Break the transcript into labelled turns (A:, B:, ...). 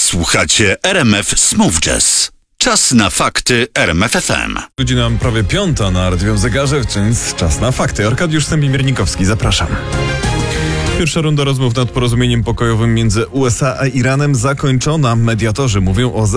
A: Słuchacie RMF Smooth Jazz. Czas na fakty RMF FM.
B: Godzina prawie 5 na radiowym zegarze, więc czas na fakty. Arkadiusz Stępień-Miernikowski, zapraszam. Pierwsza runda rozmów nad porozumieniem pokojowym między USA a Iranem zakończona. Mediatorzy mówią o